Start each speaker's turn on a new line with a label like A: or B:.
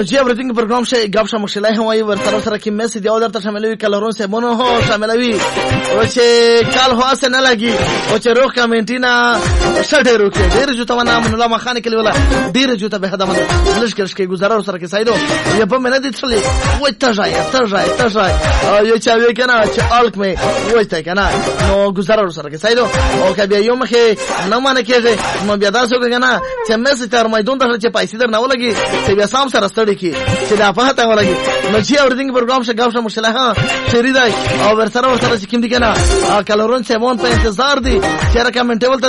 A: چې اورېدونکو پروګرام شي غاب شمو شلای هم وي ورته سره کې میسج او درته شاملوي کلرون سه مونږ هو شاملوي او چې کال هو اسه نه لګي او چې روخ کمنټینا شټه روکه ډیر جو ته نام الله مخانه کلی ولا ډیر جو ته به خدمت لشکرش کې گزارو سره کې سایدو یا په منه دي تشلي وای تجای یو چا وی کنه چې الک مې وای ته کنه نو گزارو سره کې سایدو او کبه یو مخه نه مانه کېږي نو بیا تاسو کنه چې مې ستر میدان ته چې پیسې در نه ولګي چې بیا سام سره ستړي کی چې دا په هته ولګي نو چې اورېدونکو پروګرام شګه غاب شمو شلای ها شری دی او ورسره چې کوم دي کنه کلرون سیمون په انتظار دي چې را کمنټ ول